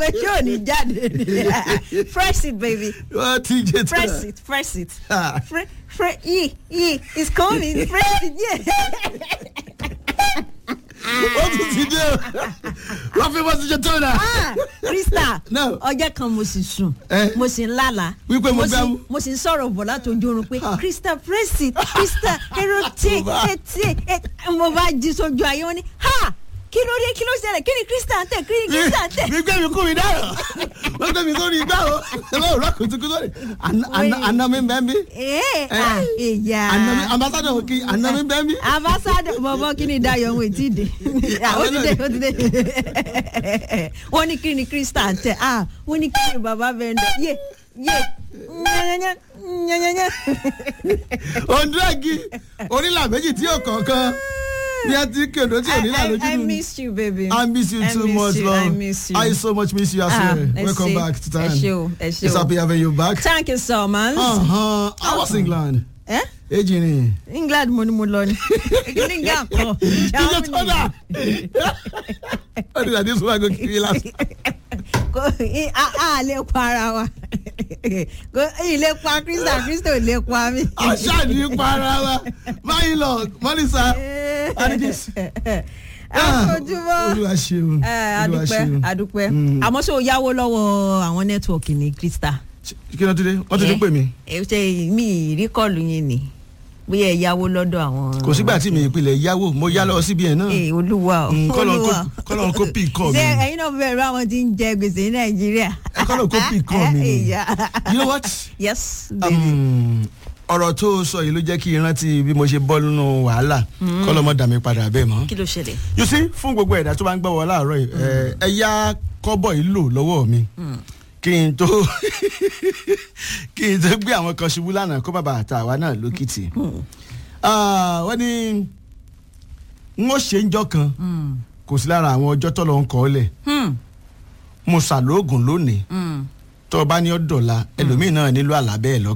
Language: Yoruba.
pé ṣé ò ní jáde. Fresh it, baby. Wọ́n ti jẹ́ tán. Fresh it. It's coming. Fresh it, yeah. Ó tún ti dé o. Wọ́n fi bọ́ sí jẹ́ tán náà. Krista, No. ọjọ́ kan mo sì sùn, mo sì ń lálàá. Wípé mo gbá mú. Mo sì ń sọ̀rọ̀ bọ̀ látọjú oorun pé Krista fresh it, Krista erote, mo bá jí sójú ayé wọn ni, ha! Kí ló dé, kí ló ṣẹlẹ̀, kí ni Krista ń tẹ̀, kí ni Krista ń tẹ̀. Gbígbé mi kú mi dáhùn. Wọ́n gbé mi sórí igbá o. Lọ́wọ́ kùtùkùtù rẹ̀. Àná mi ń bẹ́ mi. Ìyá. Ambassador kí àná mi ń bẹ́ mi. Ambassador bọ̀bọ̀ kí ni Dayọ̀ ohun ètí dé. Ó ti dé. Wọ́n ní kí ni Krista ń tẹ̀. Wọ́n ní kí ni bàbá vendor. Yé. Nyanyanya. Òǹdúràgì onílà méjì tí yóò kọ̀ọ̀kan. Ní àti kèdò tí ò ní là lójú. I miss you, baby. I miss you too much, love. I miss you. I so much miss you as well. Welcome back to time. It's happy having you back. Thank you so much. I was England. Ejini. England mo ni mo lọ ni. England kan. Ìjọ tó dà. What did I do so I go kill you last? Lè pa ara wa. Ilé pa Krista lè pa mi. Àṣà ní pa ara wa. Báyìí lọ, Mọ́lísà. Àfojúmọ́. Olúwa ṣeun. Adúpẹ́. Àmọ́ ṣé o yáwó lọ́wọ́ àwọn nẹ́tíwọ̀kì ní Krista? Kí ló tún dé? Wọ́n tún pè mí. Ṣé mi rí kọ́ọ̀lù yín ni? Bóyá ẹ yáwó lọ́dọ̀ àwọn. Kò sígbà tí mi ìpìlẹ̀ yáwó, mo yá lọ́wọ́ CBN náà. Olúwa o. Kọ́lọ́n kó pì kọ́ mi. Ṣé ẹ̀yin náà bẹ̀rù àwọn tí ń jẹ gbèsè ní Nàìjíríà? Kọ́lọ́n kó pì kọ́ mi. You know what? Yes, baby. Ọ̀rọ̀ tó sọ yìí ló jẹ́ kí n rántí bí mo ṣe bọ́ nínú wàhálà kọ́lọ́mọ dà mí padà bẹ́ẹ̀ mọ́. Kí ló ṣẹlẹ̀? You see, fún gbogbo ẹ̀dá tó bá ń gbọ́ wọ láàárọ̀ yìí ẹ yá kọ́bọ̀ yìí lò lọ́wọ́ mi kí n tó gbé àwọn kan ṣubú lánàá kó bàbá àtàwa náà lókìtì. Wọ́n ní n ó ṣe ń jọ́ kan kò sí lára àwọn ọjọ́ tó lọ ń kọ́ lẹ̀ mo ṣàlóògùn lónìí tó o bá ní ọ̀dọ̀la ẹlòmíì náà nílò àlàbẹ́ ẹ̀ lọ.